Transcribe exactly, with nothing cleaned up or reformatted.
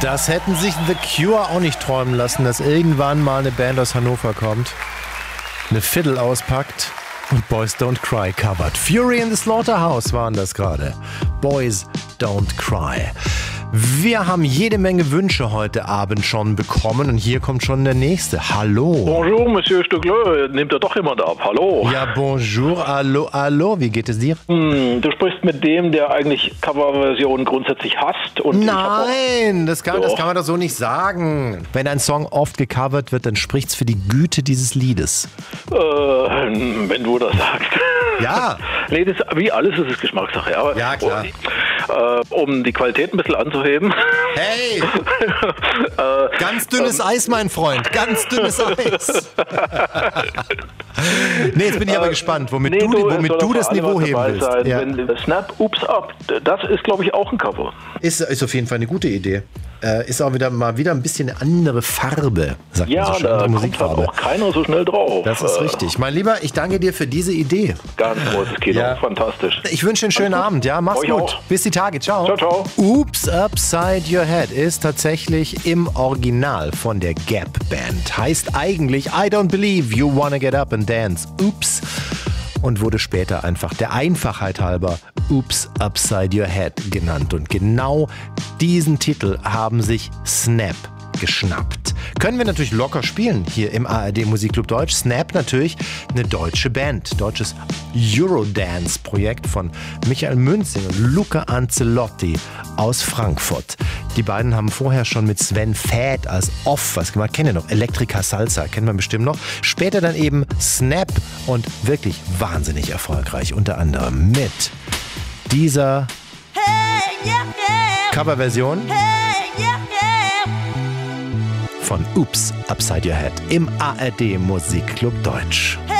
Das hätten sich The Cure auch nicht träumen lassen, dass irgendwann mal eine Band aus Hannover kommt, eine Fiddle auspackt und Boys Don't Cry covert. Fury in the Slaughterhouse waren das gerade. Boys Don't Cry. Wir haben jede Menge Wünsche heute Abend schon bekommen und hier kommt schon der nächste. Hallo. Bonjour, Monsieur Stückle. Nimmt er doch jemand ab. Hallo. Ja, bonjour, hallo, hallo. Wie geht es dir? Hm, du sprichst mit dem, der eigentlich Coverversionen grundsätzlich hasst. Und Nein, das kann, das Doch. kann man doch so nicht sagen. Wenn ein Song oft gecovert wird, dann spricht's für die Güte dieses Liedes. Äh, wenn du das sagst. Ja. Nee, das, wie alles ist es Geschmackssache. Aber Ja, klar. Äh, um die Qualität ein bisschen anzuheben. Hey, äh, ganz dünnes ähm, Eis, mein Freund. Ganz dünnes Eis. Nee, jetzt bin ich aber äh, gespannt, womit nee, du, du, womit du das Niveau heben willst. Ja. Wenn Snap, Oops Up, das ist, glaube ich, auch ein Cover. Ist, ist auf jeden Fall eine gute Idee. Äh, ist auch wieder mal wieder ein bisschen eine andere Farbe, sagt ja, man so schön, da andere kommt Musikfarbe. halt auch keiner so schnell drauf. Das ist äh, richtig. Mein Lieber, ich danke dir für diese Idee. Ganz großes Kino, Ja. Fantastisch. Ich wünsche einen schönen Abend, ja? Mach's Euch gut. auch. Bis die Tage. Ciao. Ciao, ciao. Oops Upside Your Head ist tatsächlich im Original von der Gap Band. Heißt eigentlich I Don't Believe You Wanna Get Up and Dance. Oops. Und wurde später einfach der Einfachheit halber Oops Upside Your Head genannt. Und genau diesen Titel haben sich Snap geschnappt. Können wir natürlich locker spielen hier im A R D Musikclub Deutsch. Snap natürlich eine deutsche Band. Deutsches Eurodance-Projekt von Michael Münzing und Luca Ancelotti aus Frankfurt. Die beiden haben vorher schon mit Sven Väth als Off was gemacht. Kennt ihr noch? Electrica Salsa, kennt man bestimmt noch. Später dann eben Snap und wirklich wahnsinnig erfolgreich. Unter anderem mit dieser Hey, yeah, yeah. Coverversion Hey, yeah, yeah. von Oops Upside Your Head im A R D Musikclub Deutsch. Hey.